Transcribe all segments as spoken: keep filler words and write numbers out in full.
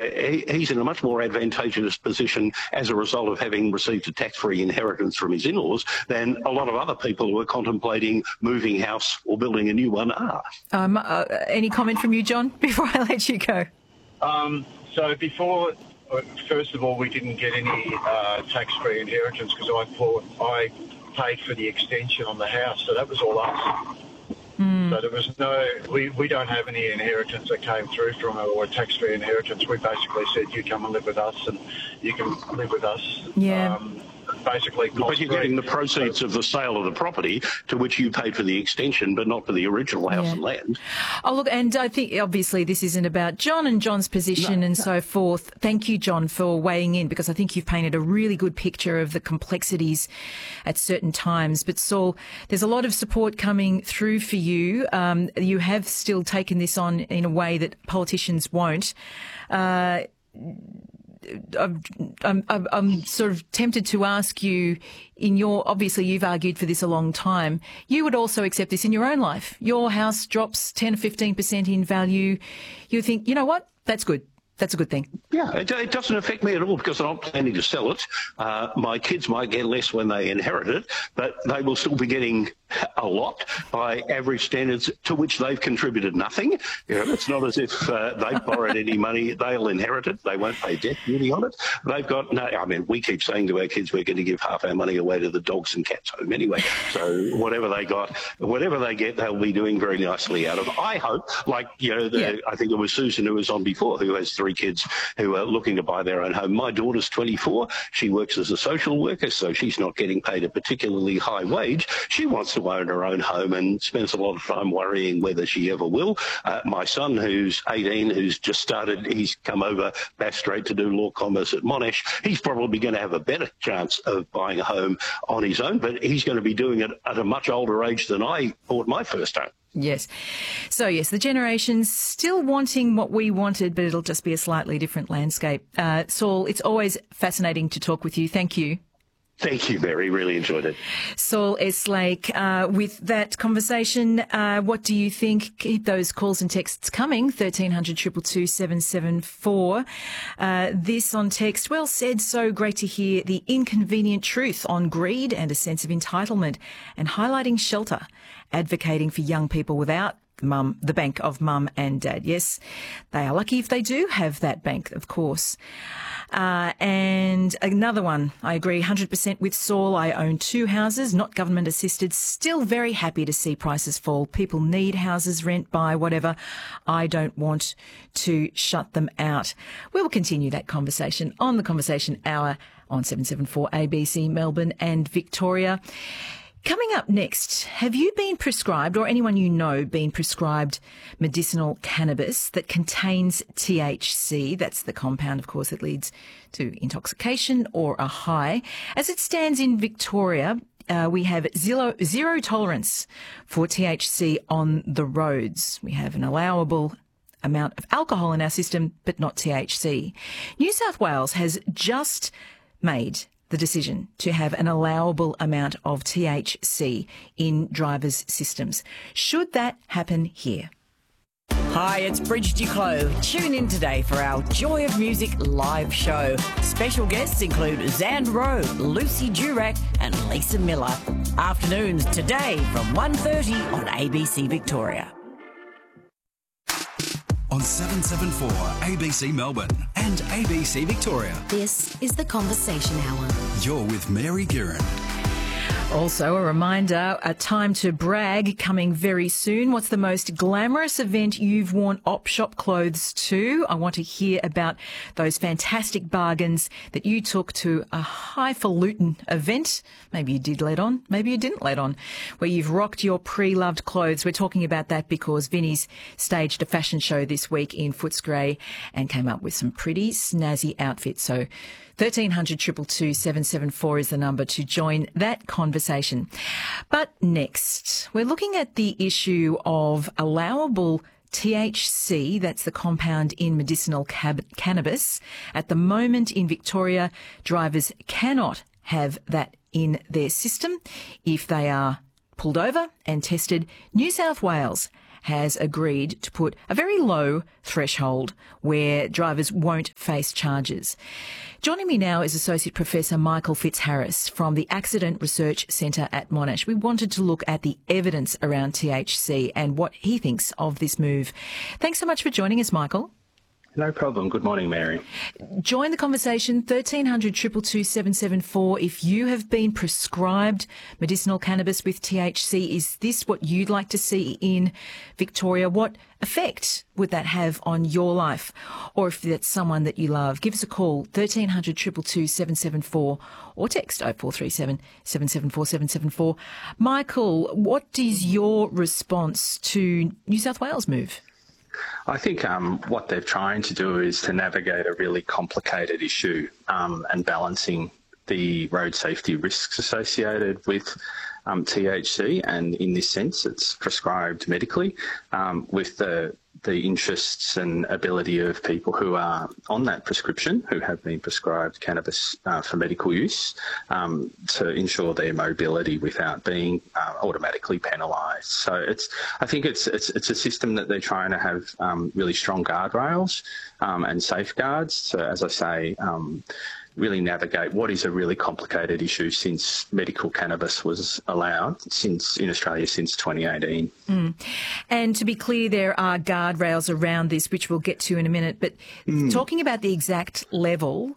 he, he's in a much more advantageous position as a result of having received a tax-free inheritance from his in-laws than a lot of other people who are contemplating moving house or building a new one are. Um, uh, any comment from you, John, before I let you go? Um, so before, first of all, we didn't get any uh, tax-free inheritance because I thought I paid for the extension on the house, so that was all us. Mm. So there was no, we, we don't have any inheritance that came through from it or a tax-free inheritance. We basically said, you come and live with us and you can live with us. Yeah. Um, basically, but you're getting the proceeds of the sale of the property to which you paid for the extension, but not for the original house yeah. and land. Oh, look, and I think obviously this isn't about John and John's position no, and no. so forth. Thank you, John, for weighing in, because I think you've painted a really good picture of the complexities at certain times. But Saul, there's a lot of support coming through for you. Um, you have still taken this on in a way that politicians won't. Uh, I'm, I'm, I'm sort of tempted to ask you, in your, obviously you've argued for this a long time, you would also accept this in your own life. Your house drops ten or fifteen percent in value. You think, you know what, that's good. That's a good thing. Yeah, it, it doesn't affect me at all because I'm not planning to sell it. Uh, my kids might get less when they inherit it, but they will still be getting a lot by average standards to which they've contributed nothing. You know, it's not as if uh, they've borrowed any money. They'll inherit it. They won't pay debt duty on it. They've got no, I mean, we keep saying to our kids we're going to give half our money away to the dogs and cats home anyway. So whatever they got, whatever they get, they'll be doing very nicely out of. I hope, like, you know, the, yeah. I think it was Susan who was on before who has three kids who are looking to buy their own home. My daughter's twenty-four. She works as a social worker, so she's not getting paid a particularly high wage. She wants to own her own home and spends a lot of time worrying whether she ever will. Uh, my son, who's eighteen, who's just started, he's come over Bass Strait to do law commerce at Monash. He's probably going to have a better chance of buying a home on his own, but he's going to be doing it at a much older age than I bought my first home. Yes. So, yes, the generation's still wanting what we wanted, but it'll just be a slightly different landscape. Uh, Saul, it's always fascinating to talk with you. Thank you. Thank you, Mary. Really enjoyed it. Saul S. Lake, uh, with that conversation, uh, what do you think? Keep those calls and texts coming, thirteen hundred, two two two, seven seven four. Uh, this on text, well said, so great to hear the inconvenient truth on greed and a sense of entitlement and highlighting shelter, advocating for young people without mum, the bank of mum and dad. Yes, they are lucky if they do have that bank, of course. Uh, and another one, I agree one hundred percent with Saul. I own two houses, not government assisted. Still very happy to see prices fall. People need houses, rent, buy, whatever. I don't want to shut them out. We will continue that conversation on the Conversation Hour on seven seven four A B C Melbourne and Victoria. Coming up next, have you been prescribed, or anyone you know been prescribed, medicinal cannabis that contains T H C? That's the compound, of course, that leads to intoxication or a high. As it stands in Victoria, uh, we have zero, zero tolerance for T H C on the roads. We have an allowable amount of alcohol in our system, but not T H C. New South Wales has just made the decision to have an allowable amount of T H C in drivers' systems. Should that happen here? Hi, it's Bridge Duclos. Tune in today for our Joy of Music live show. Special guests include Zand Rowe, Lucy Durack and Lisa Miller. Afternoons today from one thirty on A B C Victoria. On seven seven four A B C Melbourne and A B C Victoria. This is the Conversation Hour. You're with Mary Guerin. Also, a reminder, a time to brag coming very soon. What's the most glamorous event you've worn op shop clothes to? I want to hear about those fantastic bargains that you took to a highfalutin event. Maybe you did let on, maybe you didn't let on, where you've rocked your pre-loved clothes. We're talking about that because Vinnie's staged a fashion show this week in Footscray and came up with some pretty snazzy outfits. So thirteen hundred, two two two, seven seven four is the number to join that conversation. But next, we're looking at the issue of allowable T H C, that's the compound in medicinal cab- cannabis. At the moment in Victoria, drivers cannot have that in their system if they are pulled over and tested. New South Wales has agreed to put a very low threshold where drivers won't face charges. Joining me now is Associate Professor Michael Fitzharris from the Accident Research Centre at Monash. We wanted to look at the evidence around T H C and what he thinks of this move. Thanks so much for joining us, Michael. No problem. Good morning, Mary. Join the conversation, thirteen hundred, two two two, seven seven four. If you have been prescribed medicinal cannabis with T H C, is this what you'd like to see in Victoria? What effect would that have on your life? Or if that's someone that you love, give us a call, thirteen hundred, two two two, seven seven four, or text oh four three seven, seven seven four, seven seven four. Michael, what is your response to New South Wales' move? I think um, what they're trying to do is to navigate a really complicated issue um, and balancing the road safety risks associated with um, T H C, and in this sense it's prescribed medically, um, with the the interests and ability of people who are on that prescription, who have been prescribed cannabis uh, for medical use, um, to ensure their mobility without being uh, automatically penalised. So it's, I think it's it's it's a system that they're trying to have um, really strong guardrails um, and safeguards to, as I say, um, really navigate what is a really complicated issue since medical cannabis was allowed since in Australia since twenty eighteen. Mm. And to be clear, there are guardrails around this, which we'll get to in a minute. But mm. talking about the exact level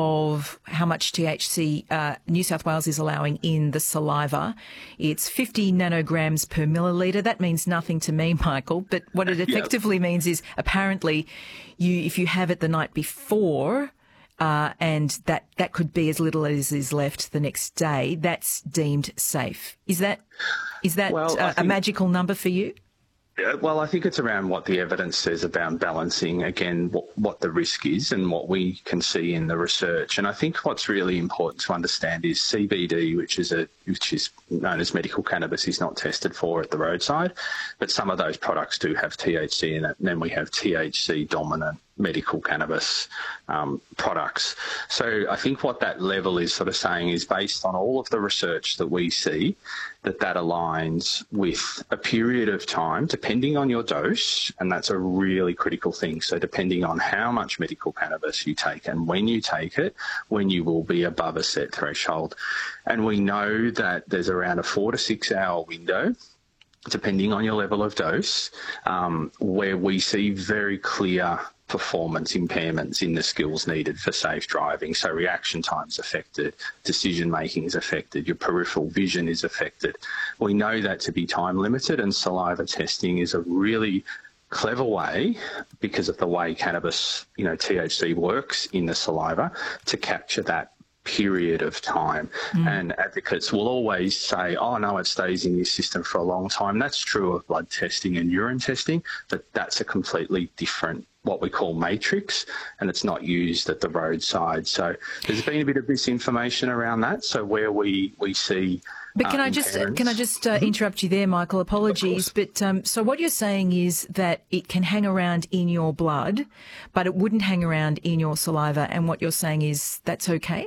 of how much T H C uh, New South Wales is allowing in the saliva, it's fifty nanograms per milliliter. That means nothing to me, Michael, but what it effectively yep. means is apparently you, if you have it the night before, Uh, and that, that could be as little as is left the next day, that's deemed safe. Is that is that well, uh, think, a magical number for you? Yeah, well, I think it's around what the evidence says about balancing, again, what, what the risk is and what we can see in the research. And I think what's really important to understand is C B D, which is a which is known as medical cannabis, is not tested for at the roadside, but some of those products do have T H C in it. And then we have T H C dominant medical cannabis um, products. So I think what that level is sort of saying is, based on all of the research that we see, that that aligns with a period of time, depending on your dose, and that's a really critical thing. So depending on how much medical cannabis you take and when you take it, when you will be above a set threshold. And we know that there's around a four to six hour window, depending on your level of dose, um, where we see very clear performance impairments in the skills needed for safe driving. So reaction time is affected, decision making is affected, your peripheral vision is affected. We know that to be time limited, and saliva testing is a really clever way, because of the way cannabis, you know, T H C works in the saliva, to capture that period of time. Mm. And advocates will always say, oh no, it stays in your system for a long time. That's true of blood testing and urine testing, but that's a completely different, what we call matrix, and it's not used at the roadside. So there's been a bit of misinformation around that. So where we, we see But can uh, I just can I just uh, interrupt you there, Michael? Apologies, but um, so what you're saying is that it can hang around in your blood, but it wouldn't hang around in your saliva, and what you're saying is that's okay?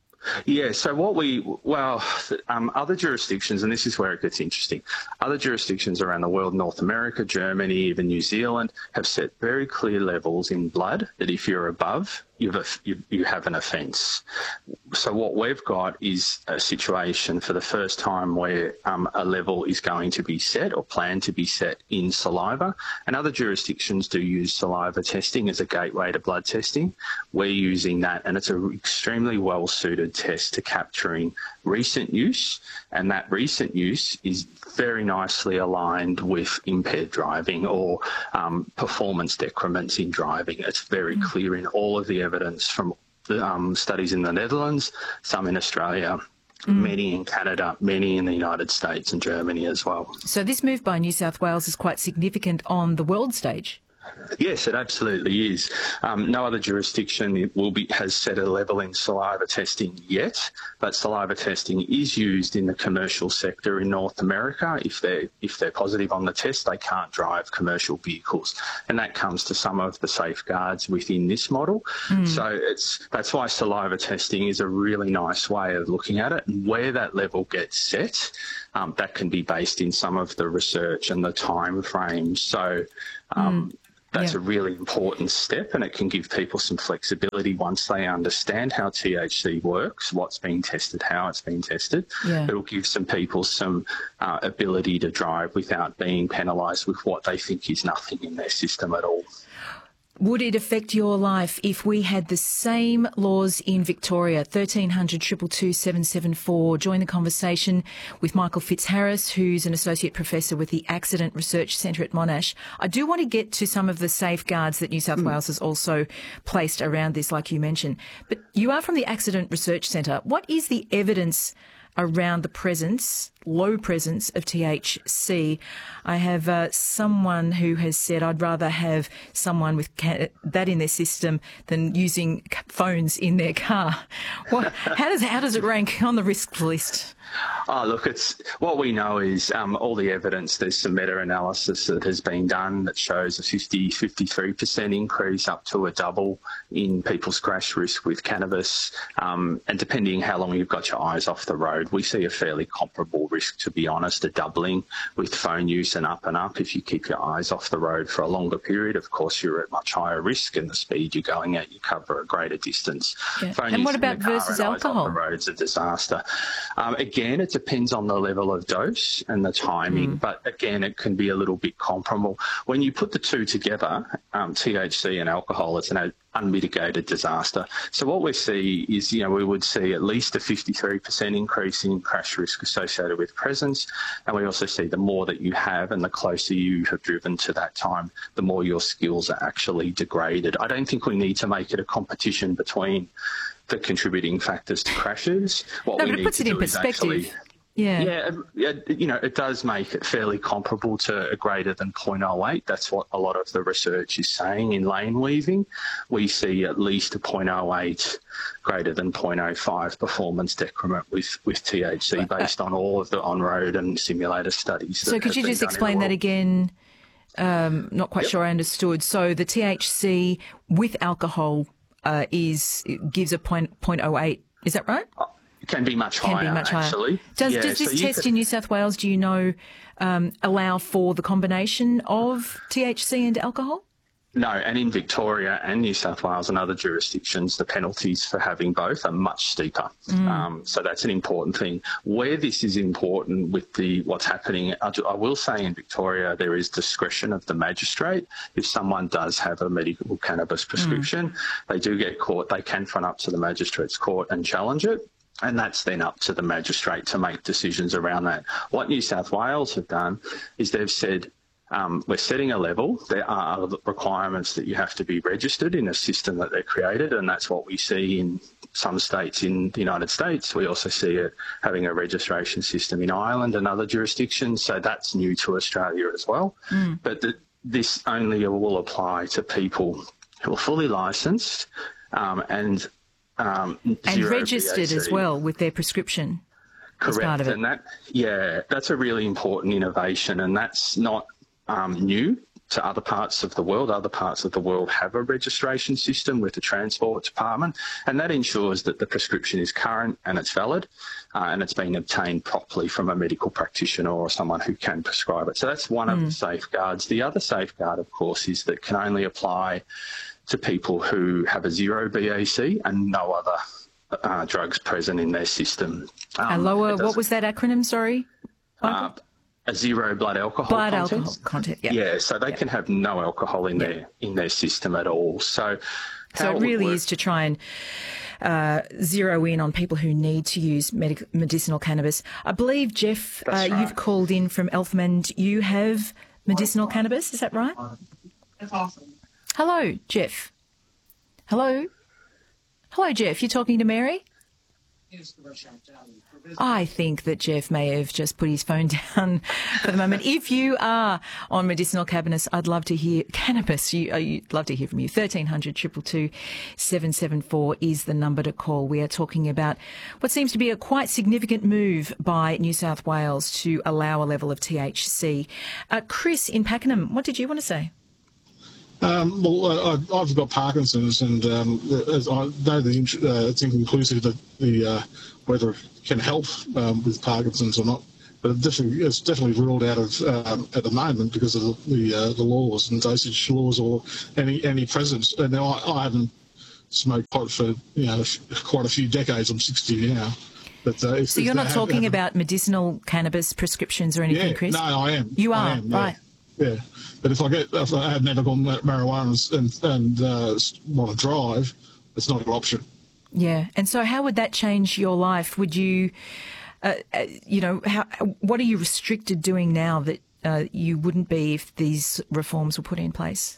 Yeah, so what we, well, um, other jurisdictions, and this is where it gets interesting, other jurisdictions around the world, North America, Germany, even New Zealand, have set very clear levels in blood that if you're above, you've a, you, you have an offence. So what we've got is a situation for the first time where um, a level is going to be set or planned to be set in saliva, and other jurisdictions do use saliva testing as a gateway to blood testing. We're using that, and it's an extremely well-suited test to capturing recent use, and that recent use is very nicely aligned with impaired driving or um, performance decrements in driving. It's very mm. clear in all of the evidence from the um, studies in the Netherlands, some in Australia, mm. many in Canada, many in the United States and Germany as well. So this move by New South Wales is quite significant on the world stage. Yes, it absolutely is. Um, no other jurisdiction will be has set a level in saliva testing yet, but saliva testing is used in the commercial sector in North America. If they're if they're positive on the test, they can't drive commercial vehicles, and that comes to some of the safeguards within this model. Mm. So it's that's why saliva testing is a really nice way of looking at it, and where that level gets set um, that can be based in some of the research and the time frames. So um, mm. That's yeah. a really important step, and it can give people some flexibility once they understand how T H C works, what's being tested, how it's being tested. Yeah. It'll give some people some uh, ability to drive without being penalised with what they think is nothing in their system at all. Would it affect your life if we had the same laws in Victoria? thirteen hundred, two two two, seven seven four. Join the conversation with Michael Fitzharris, who's an Associate Professor with the Accident Research Centre at Monash. I do want to get to some of the safeguards that New South mm. Wales has also placed around this, like you mentioned. But you are from the Accident Research Centre. What is the evidence around the presence, low presence of T H C? I have uh, someone who has said, I'd rather have someone with ca- that in their system than using phones in their car. What, how does how does it rank on the risk list? Oh, look, it's what we know is um, all the evidence. There's some meta-analysis that has been done that shows a fifty, fifty-three percent increase up to a double in people's crash risk with cannabis. Um, and depending how long you've got your eyes off the road, we see a fairly comparable risk, to be honest, a doubling with phone use and up and up. If you keep your eyes off the road for a longer period, of course, you're at much higher risk, and the speed you're going at, you cover a greater distance. Yeah. And what about versus alcohol? The road's a disaster. Um, again, it depends on the level of dose and the timing, mm. but again, it can be a little bit comparable. When you put the two together, um, T H C and alcohol, it's an unmitigated disaster. So what we see is, you know, we would see at least a fifty-three percent increase in crash risk associated with presence. And we also see the more that you have and the closer you have driven to that time, the more your skills are actually degraded. I don't think we need to make it a competition between the contributing factors to crashes. What no, we but need it puts to it in do is perspective. Actually, Yeah, yeah, it, you know, it does make it fairly comparable to a greater than zero point zero eight. That's what a lot of the research is saying in lane weaving. We see at least a zero point zero eight greater than zero point zero five performance decrement with, with T H C based on all of the on-road and simulator studies. So could you just explain that again? Um, not quite yep. sure I understood. So the T H C with alcohol uh, is gives a zero point zero eight. Is that right? Uh, It can be much can higher, be much higher. actually. Does, yeah, does this so test could... in New South Wales, do you know, um, allow for the combination of T H C and alcohol? No, and in Victoria and New South Wales and other jurisdictions, the penalties for having both are much steeper. Mm. Um, so that's an important thing. Where this is important with the what's happening, I, I will say in Victoria there is discretion of the magistrate. If someone does have a medical cannabis prescription, mm. they do get caught. They can front up to the magistrate's court and challenge it. And that's then up to the magistrate to make decisions around that. What New South Wales have done is they've said, um, we're setting a level. There are requirements that you have to be registered in a system that they've created, and that's what we see in some states in the United States. We also see it having a registration system in Ireland and other jurisdictions, so that's new to Australia as well. Mm. But the, this only will apply to people who are fully licensed um, and Um, and registered B A C. As well with their prescription. Correct, part of it. and that yeah, that's a really important innovation, and that's not um, new to other parts of the world. Other parts of the world have a registration system with the Transport Department, and that ensures that the prescription is current and it's valid, uh, and it's been obtained properly from a medical practitioner or someone who can prescribe it. So that's one mm. of the safeguards. The other safeguard, of course, is that can only apply to people who have a zero B A C and no other uh, drugs present in their system. Um, a lower, what was that acronym, sorry? Uh, a zero blood alcohol blood content. alcohol content, yeah. Yeah, so they yeah. can have no alcohol in, yeah. their, in their system at all. So, so it really is to try and uh, zero in on people who need to use medic- medicinal cannabis. I believe, Jeff, uh, right. you've called in from Eltham. You have medicinal cannabis, is that right? That's awesome. Hello, Jeff. Hello? Hello, Jeff. You're talking to Mary? I think that Jeff may have just put his phone down for the moment. If you are on medicinal cannabis, I'd love to hear cannabis. You, I'd love to hear from you. thirteen hundred, two two two, seven seven four is the number to call. We are talking about what seems to be a quite significant move by New South Wales to allow a level of T H C. Uh, Chris in Pakenham, what did you want to say? Um, well, I, I've got Parkinson's, and um, as I know the, uh, it's inconclusive that the uh, whether it can help um, with Parkinson's or not. but it definitely, it's definitely ruled out of um, at the moment because of the the, uh, the laws and dosage laws or any any presence. And now I, I haven't smoked pot for you know quite a few decades. I'm sixty now. But, uh, if, so you're not have, talking have, about medicinal cannabis prescriptions or anything, yeah, Chris? No, I am. You are, I am, yeah. right. Yeah, but if I get if I have medical marijuana and and uh, want to drive, it's not an option. Yeah, and so how would that change your life? Would you, uh, uh, you know, how what are you restricted doing now that uh, you wouldn't be if these reforms were put in place?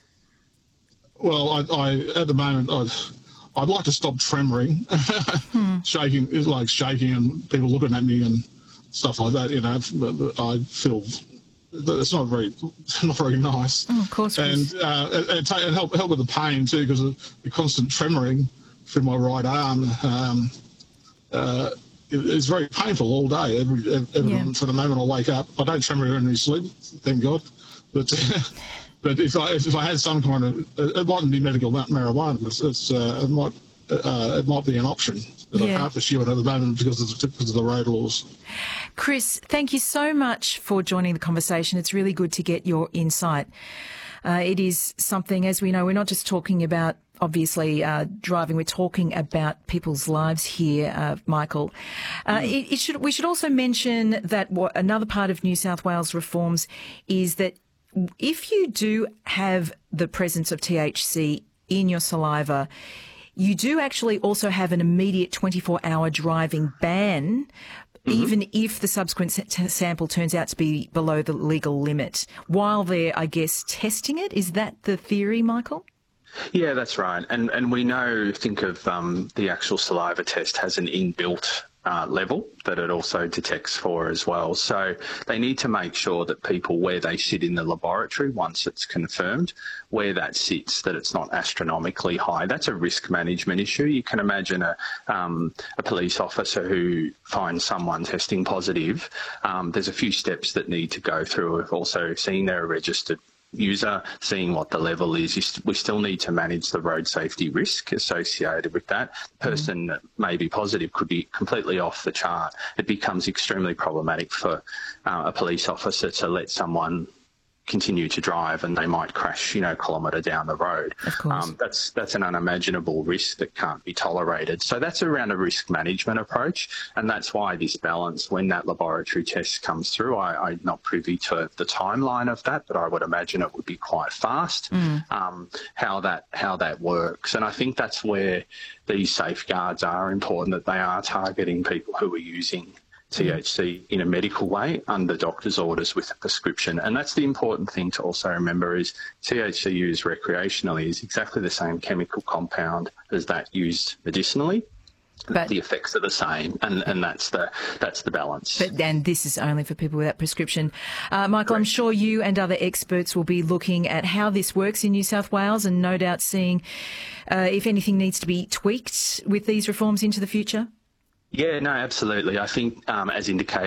Well, I, I at the moment I'd I'd like to stop tremoring, hmm. shaking is like shaking and people looking at me and stuff like that. You know, I feel. It's not very, not very nice. Oh, of course. And uh, it, it help help with the pain too, because of the constant tremoring through my right arm. Um, uh, it, it's very painful all day. Every, every yeah. from the moment I wake up, I don't tremor in any sleep, thank God. But but if I if I had some kind of, it mightn't be medical marijuana. It's, it's uh, it might uh, it might be an option. That yeah. I can't pursue it at the moment because of the, because of the road laws. Chris, thank you so much for joining the conversation. It's really good to get your insight. Uh, it is something, as we know, we're not just talking about, obviously, uh, driving. We're talking about people's lives here, uh, Michael. Uh, mm. it, it should, we should also mention that what, another part of New South Wales reforms is that if you do have the presence of T H C in your saliva, you do actually also have an immediate twenty-four hour driving ban, mm-hmm. even if the subsequent sample turns out to be below the legal limit. While they're, I guess, testing it, is that the theory, Michael? Yeah, that's right. And and we know, think of um, the actual saliva test has an inbuilt uh, level that it also detects for as well. So they need to make sure that people, where they sit in the laboratory, once it's confirmed, where that sits, that it's not astronomically high. That's a risk management issue. You can imagine a, um, a police officer who finds someone testing positive. Um, there's a few steps that need to go through of also seeing they're a registered user, seeing what the level is. You st- we still need to manage the road safety risk associated with that. The person that may be positive could be completely off the chart. It becomes extremely problematic for uh, a police officer to let someone continue to drive and they might crash, you know, a kilometre down the road. Of course. Um, that's that's an unimaginable risk that can't be tolerated. So that's around a risk management approach, and that's why this balance, when that laboratory test comes through, I, I'm not privy to the timeline of that, but I would imagine it would be quite fast, mm. um, how that how that works. And I think that's where these safeguards are important, that they are targeting people who are using T H C in a medical way under doctor's orders with a prescription. And that's the important thing to also remember is T H C used recreationally is exactly the same chemical compound as that used medicinally. But the effects are the same, and, and that's the that's the balance. But and this is only for people without prescription. Uh, Michael, Correct. I'm sure you and other experts will be looking at how this works in New South Wales and no doubt seeing uh, if anything needs to be tweaked with these reforms into the future. Yeah, no, absolutely. I think, um, as indicated,